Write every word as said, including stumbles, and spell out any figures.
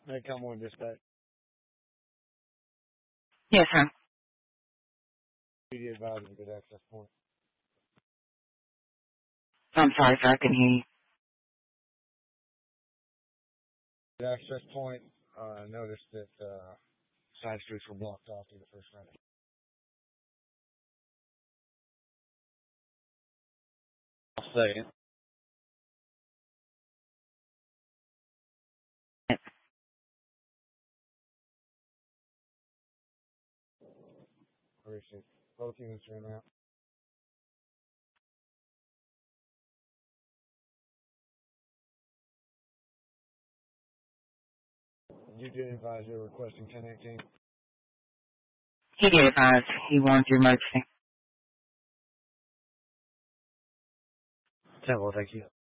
Hey, come on, dispatch. Yes, sir. Media advisor, good access point. I'm sorry, sir. I can hear you. Good access point. Uh, noticed that uh, side streets were blocked off through the first round. Second. Appreciate it. Both units are in out. You did advise you were requesting ten eighteen. He did advise he warned your emergency. ten, well, thank you.